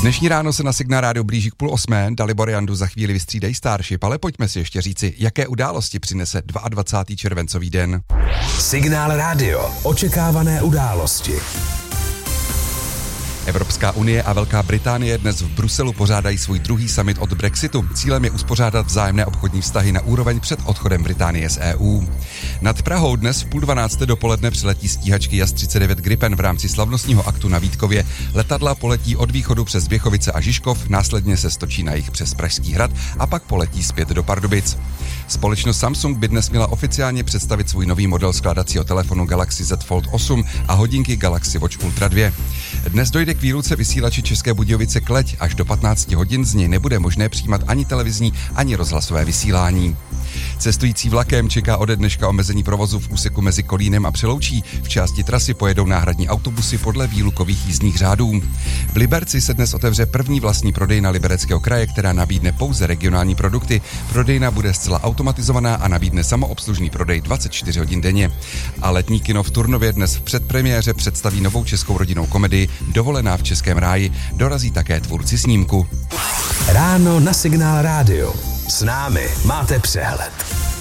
Dnešní ráno se na Signál rádio blíží k 7:30, Dalibor Jandu za chvíli vystřídají Starship, ale pojďme si ještě říci, jaké události přinese 22. červencový den. Signál rádio, očekávané události. Evropská unie a Velká Británie dnes v Bruselu pořádají svůj druhý summit od Brexitu. Cílem je uspořádat vzájemné obchodní vztahy na úroveň před odchodem Británie z EU. Nad Prahou dnes v 11:30 dopoledne přiletí stíhačky JAS 39 Gripen v rámci slavnostního aktu na Vítkově. Letadla poletí od východu přes Běchovice a Žižkov, následně se stočí na jih přes Pražský hrad a pak poletí zpět do Pardubic. Společnost Samsung by dnes měla oficiálně představit svůj nový model skládacího telefonu Galaxy Z Fold 8 a hodinky Galaxy Watch Ultra 2. Dnes dojde k výluce vysílače České Budějovice Kleť, až do 15 hodin z něj nebude možné přijímat ani televizní, ani rozhlasové vysílání. Cestující vlakem čeká ode dneška omezení provozu v úseku mezi Kolínem a Přeloučí. V části trasy pojedou náhradní autobusy podle výlukových jízdních řádů. V Liberci se dnes otevře první vlastní prodejna Libereckého kraje, která nabídne pouze regionální produkty. Prodejna bude zcela automatizovaná a nabídne samoobslužný prodej 24 hodin denně. A letní kino v Turnově dnes v předpremiéře představí novou českou rodinnou komedii Dovolená v Českém ráji. Dorazí také tvůrci snímku. Ráno na Signál rádio. S námi máte přehled.